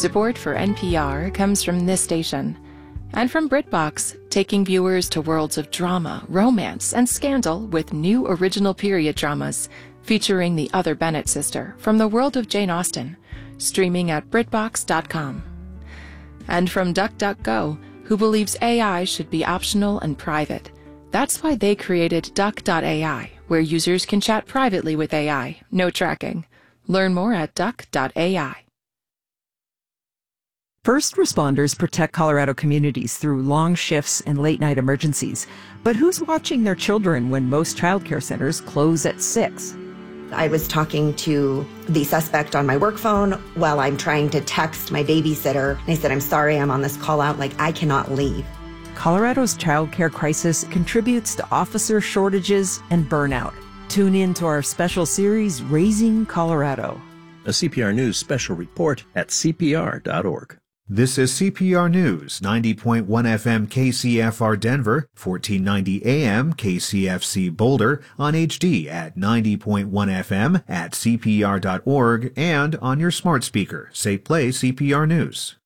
Support for NPR comes from this station and from BritBox, taking viewers to worlds of drama, romance, and scandal with new original period dramas featuring the other Bennett sister from the world of Jane Austen, streaming at BritBox.com. And from DuckDuckGo, who believes AI should be optional and private. That's why they created Duck.ai, where users can chat privately with AI, no tracking. Learn more at Duck.ai. First responders protect Colorado communities through long shifts and late-night emergencies. But who's watching their children when most childcare centers close at 6? I was talking to the suspect on my work phone while I'm trying to text my babysitter. And I said, I'm sorry, I'm on this call out. I cannot leave. Colorado's childcare crisis contributes to officer shortages and burnout. Tune in to our special series, Raising Colorado. A CPR News special report at CPR.org. This is CPR News, 90.1 FM KCFR Denver, 1490 AM KCFC Boulder, on HD at 90.1 FM at CPR.org and on your smart speaker. Say play CPR News.